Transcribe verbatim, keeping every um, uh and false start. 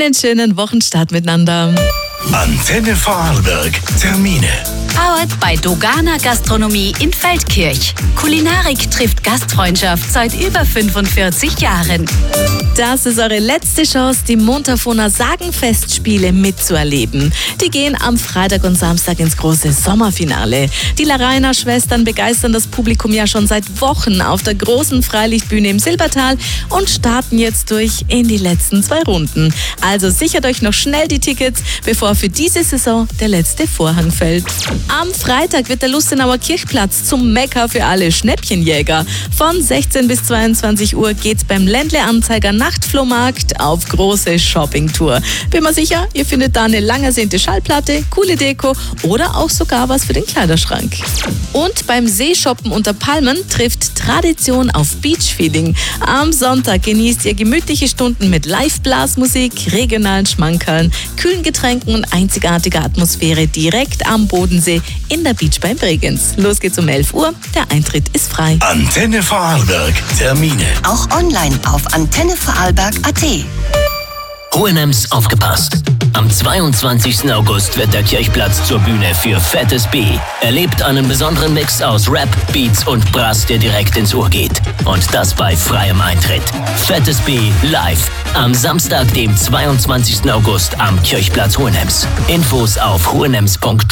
Einen schönen Wochenstart miteinander. Antenne Vorarlberg. Termine. Powered bei Dogana Gastronomie in Feldkirch. Kulinarik trifft Gastfreundschaft seit über fünfundvierzig Jahren. Das ist eure letzte Chance, die Montafoner Sagenfestspiele mitzuerleben. Die gehen am Freitag und Samstag ins große Sommerfinale. Die Larainer Schwestern begeistern das Publikum ja schon seit Wochen auf der großen Freilichtbühne im Silbertal und starten jetzt durch in die letzten zwei Runden. Also sichert euch noch schnell die Tickets, bevor für diese Saison der letzte Vorhang fällt. Am Freitag wird der Lustenauer Kirchplatz zum Mekka für alle Schnäppchenjäger. Von sechzehn bis zweiundzwanzig Uhr geht's beim Ländle-Anzeiger Nachtflohmarkt auf große Shoppingtour. Bin mir sicher, ihr findet da eine lang ersehnte Schallplatte, coole Deko oder auch sogar was für den Kleiderschrank. Und beim Seeshoppen unter Palmen trifft Tradition auf Beachfeeling. Am Sonntag genießt ihr gemütliche Stunden mit Live-Blasmusik, regionalen Schmankerln, kühlen Getränken und einzigartiger Atmosphäre direkt am Bodensee in der Beach bei Bregenz. Los geht's um elf Uhr, der Eintritt ist frei. Antenne Vorarlberg. Termine. Auch online auf antenne vorarlberg punkt at. H und M's aufgepasst. Am zweiundzwanzigsten August wird der Kirchplatz zur Bühne für Fettes B. Erlebt einen besonderen Mix aus Rap, Beats und Brass, der direkt ins Ohr geht. Und das bei freiem Eintritt. Fettes B live. Am Samstag, dem zweiundzwanzigsten August am Kirchplatz H und M's. Infos auf h und m's punkt